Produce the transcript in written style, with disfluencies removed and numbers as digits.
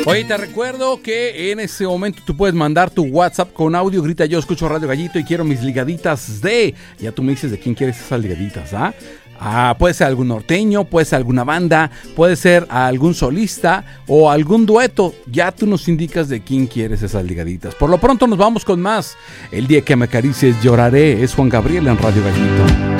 Oye, te recuerdo que en ese momento tú puedes mandar tu WhatsApp con audio, grita yo escucho Radio Gallito y quiero mis ligaditas de... Ya tú me dices de quién quieres esas ligaditas, ¿ah? Puede ser algún norteño, puede ser alguna banda, puede ser algún solista o algún dueto. Ya tú nos indicas de quién quieres esas ligaditas. Por lo pronto nos vamos con más. El día que me acaricies lloraré es Juan Gabriel en Radio Gallito.